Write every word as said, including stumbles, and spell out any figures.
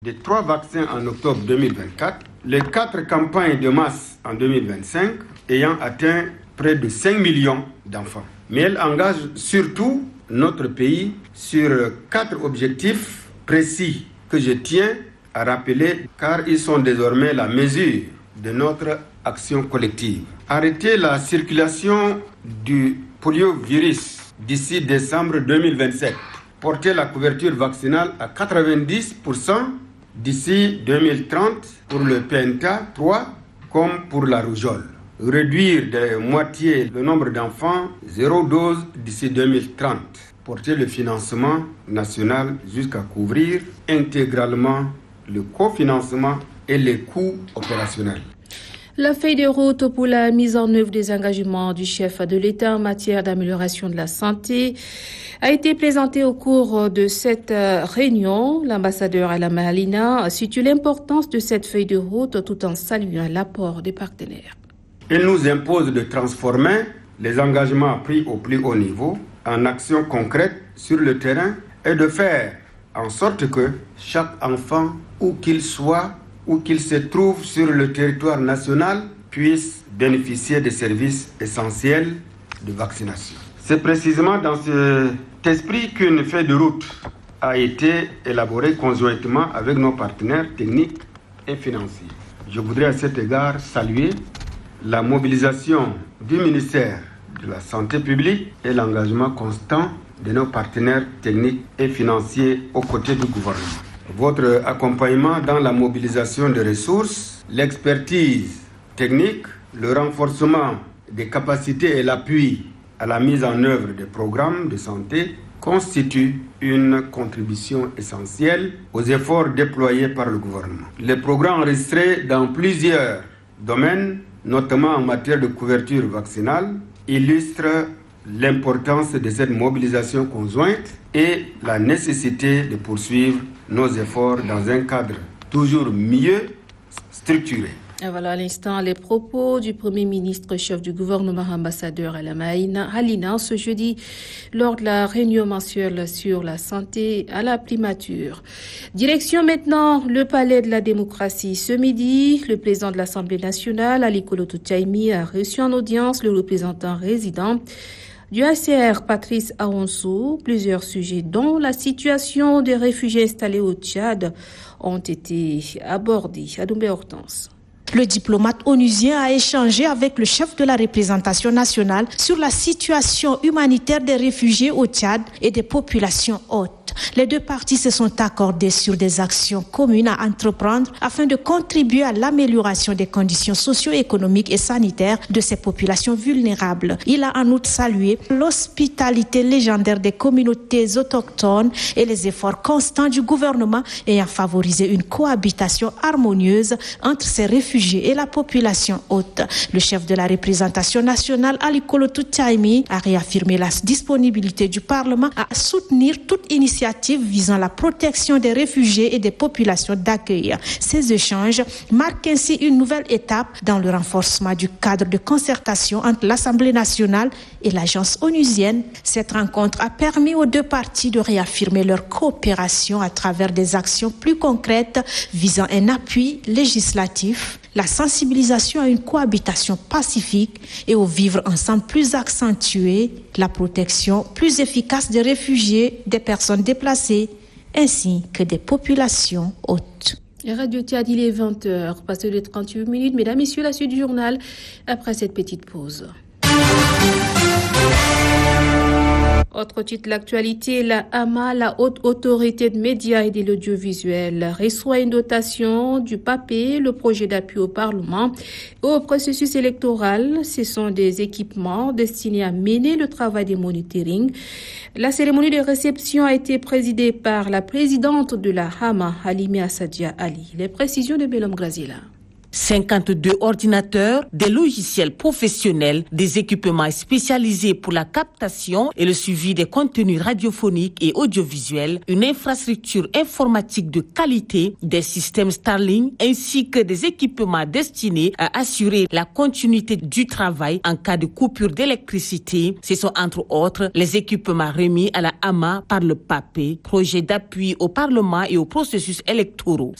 des trois vaccins en octobre deux mille vingt-quatre, les quatre campagnes de masse en deux mille vingt-cinq ayant atteint près de cinq millions d'enfants. Mais elle engage surtout notre pays sur quatre objectifs précis que je tiens à rappeler car ils sont désormais la mesure de notre action collective. Arrêter la circulation du poliovirus d'ici décembre deux mille vingt-sept. Porter la couverture vaccinale à quatre-vingt-dix pour cent d'ici deux mille trente pour le penta trois comme pour la rougeole. Réduire de moitié le nombre d'enfants zéro dose d'ici deux mille trente. Porter le financement national jusqu'à couvrir intégralement le cofinancement et les coûts opérationnels. La feuille de route pour la mise en œuvre des engagements du chef de l'État en matière d'amélioration de la santé a été présentée au cours de cette réunion. L'ambassadeur Alama Alina situe l'importance de cette feuille de route tout en saluant l'apport des partenaires. Il nous impose de transformer les engagements pris au plus haut niveau en actions concrètes sur le terrain et de faire en sorte que chaque enfant, où qu'il soit, où qu'il se trouve sur le territoire national, puisse bénéficier des services essentiels de vaccination. C'est précisément dans cet esprit qu'une feuille de route a été élaborée conjointement avec nos partenaires techniques et financiers. Je voudrais à cet égard saluer la mobilisation du ministère de la Santé publique et l'engagement constant de nos partenaires techniques et financiers aux côtés du gouvernement. Votre accompagnement dans la mobilisation des ressources, l'expertise technique, le renforcement des capacités et l'appui à la mise en œuvre des programmes de santé constituent une contribution essentielle aux efforts déployés par le gouvernement. Les programmes enregistrés dans plusieurs domaines, notamment en matière de couverture vaccinale, illustrent l'importance de cette mobilisation conjointe et la nécessité de poursuivre nos efforts dans un cadre toujours mieux structuré. Et voilà à l'instant les propos du Premier ministre, chef du gouvernement, ambassadeur Alama Alina, ce jeudi lors de la réunion mensuelle sur la santé à la primature. Direction maintenant le palais de la démocratie. Ce midi, le président de l'Assemblée nationale, Ali Koloto Tchaimi, a reçu en audience le représentant résident du A C R, Patrice Ahonsou. Plusieurs sujets, dont la situation des réfugiés installés au Tchad, ont été abordés. Adoumbe Hortense. Le diplomate onusien a échangé avec le chef de la représentation nationale sur la situation humanitaire des réfugiés au Tchad et des populations hautes. Les deux parties se sont accordées sur des actions communes à entreprendre afin de contribuer à l'amélioration des conditions socio-économiques et sanitaires de ces populations vulnérables. Il a en outre salué l'hospitalité légendaire des communautés autochtones et les efforts constants du gouvernement ayant favorisé une cohabitation harmonieuse entre ces réfugiés et la population haute. Le chef de la représentation nationale, Ali Koloto Tchaimi, a réaffirmé la disponibilité du Parlement à soutenir toute initiative visant la protection des réfugiés et des populations d'accueil. Ces échanges marquent ainsi une nouvelle étape dans le renforcement du cadre de concertation entre l'Assemblée nationale et l'agence onusienne. Cette rencontre a permis aux deux parties de réaffirmer leur coopération à travers des actions plus concrètes visant un appui législatif, la sensibilisation à une cohabitation pacifique et au vivre ensemble plus accentué, la protection plus efficace des réfugiés, des personnes déplacées, ainsi que des populations hautes. Radio Tchad, il est vingt heures, passé de trente-huit minutes. Mesdames, Messieurs, la suite du journal après cette petite pause. Autre titre de l'actualité, la A M A, la Haute Autorité de Médias et de l'Audiovisuel, reçoit une dotation du P A P E, le projet d'appui au Parlement et au processus électoral. Ce sont des équipements destinés à mener le travail de monitoring. La cérémonie de réception a été présidée par la présidente de la A M A, Halime Assadia Ali. Les précisions de Belom Grazila. cinquante-deux ordinateurs, des logiciels professionnels, des équipements spécialisés pour la captation et le suivi des contenus radiophoniques et audiovisuels, une infrastructure informatique de qualité, des systèmes Starlink ainsi que des équipements destinés à assurer la continuité du travail en cas de coupure d'électricité. Ce sont entre autres les équipements remis à la A M A par le P A P E, projet d'appui au Parlement et aux processus électoraux.